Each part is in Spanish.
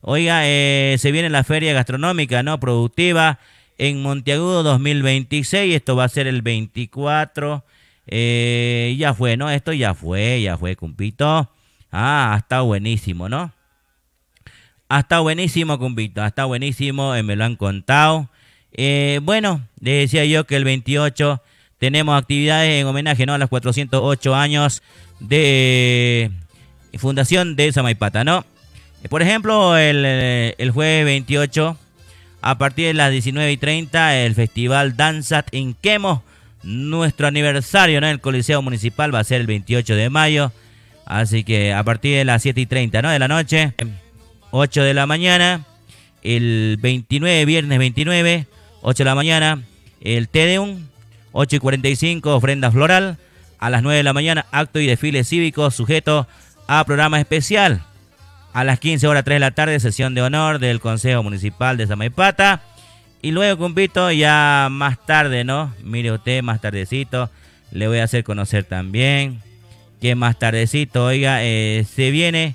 Oiga, se viene la feria gastronómica, ¿no? Productiva en Monteagudo 2026. Esto va a ser el 24. Ya fue, ¿no? Esto ya fue, cumpito. Ah, ha estado buenísimo, ¿no? Ha estado buenísimo, cumpito. Ha estado buenísimo, me lo han contado. Bueno, les decía yo que el 28 tenemos actividades en homenaje, ¿no? A los 408 años de fundación de Samaipata, ¿no? Por ejemplo, el jueves 28, a partir de las 19:30, el Festival Danzat Inquemo, nuestro aniversario, ¿no? En el Coliseo Municipal va a ser el 28 de mayo. Así que a partir de las 7:30, ¿no? De la noche, 8 de la mañana, el 29, viernes 29, 8 de la mañana, el Te Deum, 8:45, ofrenda floral. A las 9 de la mañana, acto y desfile cívico sujeto a programa especial. A las 15 horas 3 de la tarde, sesión de honor del Consejo Municipal de Samaipata. Y luego, cumpito, ya más tarde, ¿no? Mire usted, más tardecito, le voy a hacer conocer también que más tardecito, oiga, se viene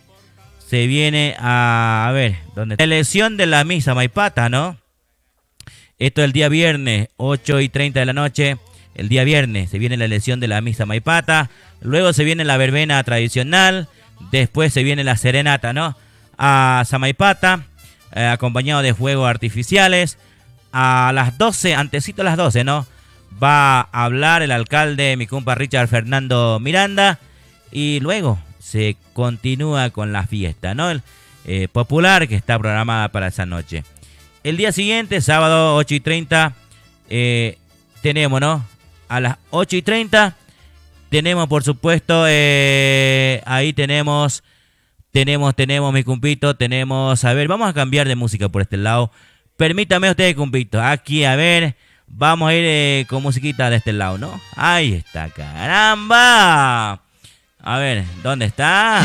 a ver, ¿dónde está? La elección de la misa Maipata, ¿no? Esto es el día viernes, 8:30 de la noche. El día viernes se viene la elección de la misa Maipata. Luego se viene la verbena tradicional. Después se viene la serenata, ¿no? A Samaipata, acompañado de fuegos artificiales. A las 12, antesito a las 12, ¿no? Va a hablar el alcalde, mi compa Richard Fernando Miranda. Y luego se continúa con la fiesta, ¿no? Popular que está programada para esa noche. El día siguiente, sábado 8:30, tenemos, ¿no? A las 8:30 tenemos, por supuesto, ahí tenemos, mi cumpito, tenemos, a ver, vamos a cambiar de música por este lado. Permítame usted, cumpito, aquí, a ver, vamos a ir con musiquita de este lado, ¿no? Ahí está, caramba. A ver, ¿dónde está?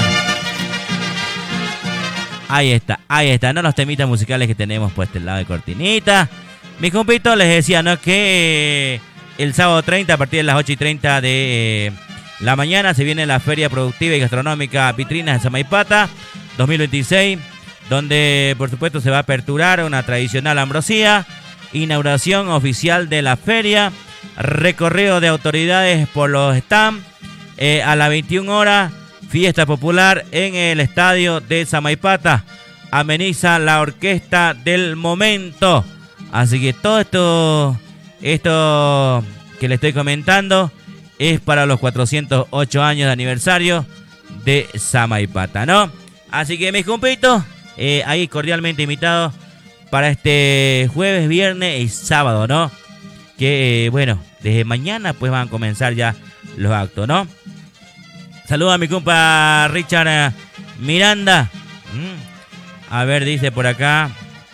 Ahí está, ¿no? Los temitas musicales que tenemos por este lado de cortinita. Mi compito, les decía, ¿no? Que el sábado 30, a partir de las 8:30 de la mañana, se viene la Feria Productiva y Gastronómica Vitrinas de Samaipata 2026, donde, por supuesto, se va a aperturar una tradicional ambrosía, inauguración oficial de la feria, recorrido de autoridades por los stands, a las 21 horas, fiesta popular en el estadio de Samaipata. Ameniza la orquesta del momento. Así que todo esto que le estoy comentando es para los 408 años de aniversario de Samaipata, ¿no? Así que mis compitos, ahí cordialmente invitados para este jueves, viernes y sábado, ¿no? Que bueno, desde mañana pues van a comenzar ya los actos, ¿no? Saludos a mi compa Richard Miranda. A ver, dice por acá.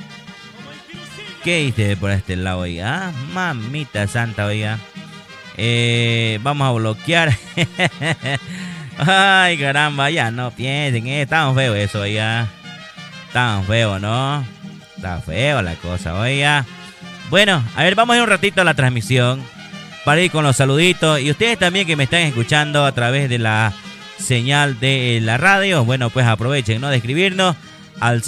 ¿Qué dice por este lado, oiga? Mamita santa, oiga. Vamos a bloquear. Ay, caramba, ya no piensen. Está tan feo eso, oiga. Tan feo, ¿no? Está feo la cosa, oiga. Bueno, a ver, vamos a ir un ratito a la transmisión para ir con los saluditos. Y ustedes también que me están escuchando a través de la señal de la radio, bueno, pues aprovechen, ¿no? De escribirnos al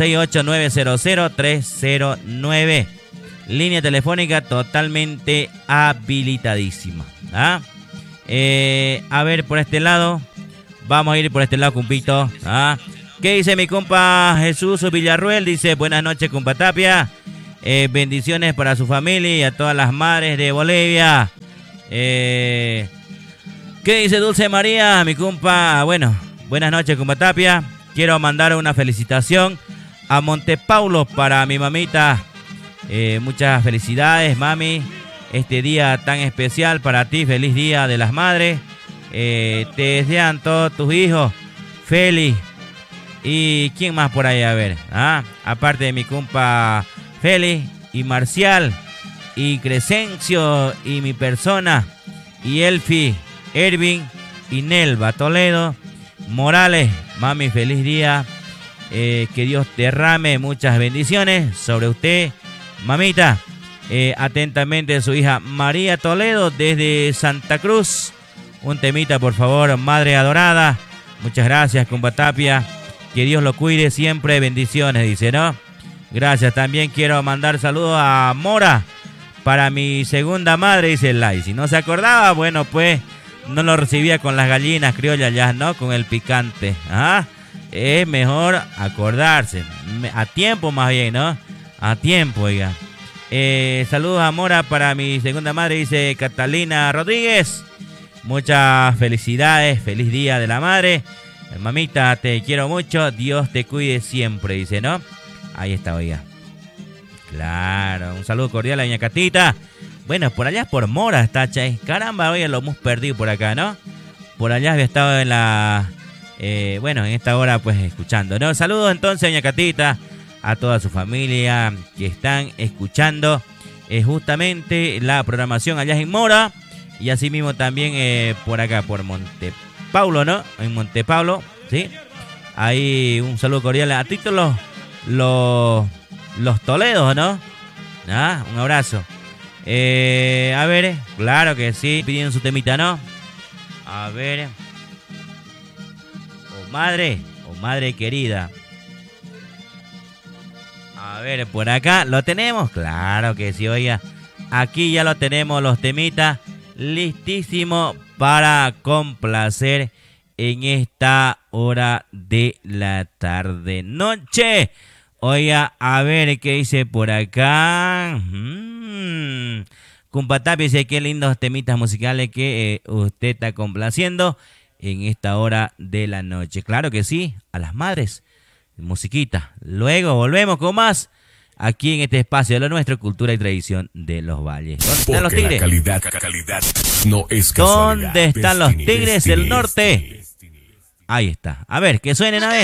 68900-309. Línea telefónica totalmente habilitadísima. ¿Ah? A ver, por este lado. Vamos a ir por este lado, cumpito. ¿Ah? ¿Qué dice mi compa Jesús Villarruel? Dice, buenas noches, compa Tapia. Bendiciones para su familia y a todas las madres de Bolivia. ¿Qué dice Dulce María, mi compa? Bueno, buenas noches, compa Tapia. Quiero mandar una felicitación a Montepaulo para mi mamita. Muchas felicidades, mami. Este día tan especial para ti. Feliz Día de las Madres. Te desean todos tus hijos. Feliz. ¿Y quién más por ahí? A ver. Aparte de mi compa Félix y Marcial y Crescencio y mi persona y Elfi, Ervin y Nelva Toledo Morales. Mami, feliz día. Que Dios derrame muchas bendiciones sobre usted, mamita. Atentamente su hija María Toledo desde Santa Cruz. Un temita, por favor, Madre Adorada. Muchas gracias, compa Tapia. Que Dios lo cuide siempre. Bendiciones, dice, ¿no? Gracias. También quiero mandar saludos a Mora para mi segunda madre, dice Lai. Si no se acordaba, bueno, pues no lo recibía con las gallinas criollas ya, ¿no? Con el picante. ¿Ah? Es mejor acordarse. A tiempo más bien, ¿no? A tiempo, oiga. Saludos a Mora para mi segunda madre, dice Catalina Rodríguez. Muchas felicidades. Feliz Día de la Madre. Mamita, te quiero mucho. Dios te cuide siempre, dice, ¿no? Ahí está, oiga. Claro, un saludo cordial a doña Catita. Bueno, por allá por Mora está, Chay. Caramba, oye, lo hemos perdido por acá, ¿no? Por allá había estado en la... bueno, en esta hora, pues, escuchando, ¿no? Saludos entonces, doña Catita, a toda su familia que están escuchando justamente la programación allá en Mora. Y así mismo también por acá, por Montepaulo, ¿no? En Montepaulo, ¿sí? Ahí un saludo cordial a todos los Toledos, ¿no? Ah, un abrazo. A ver, claro que sí, pidiendo su temita, ¿no? A ver. Oh madre querida. A ver, por acá, ¿lo tenemos? Claro que sí, oiga. Aquí ya lo tenemos, los temitas, listísimo para complacer en esta hora de la tarde noche. Oiga, a ver qué dice por acá. Cumpatapia dice qué lindos temitas musicales que usted está complaciendo en esta hora de la noche. Claro que sí, a las madres, musiquita. Luego volvemos con más aquí en este espacio de lo nuestro, cultura y tradición de los valles. ¿Dónde están los tigres? La calidad no es casualidad. ¿Dónde están los tigres del norte? Ahí está. A ver, que suenen a ver.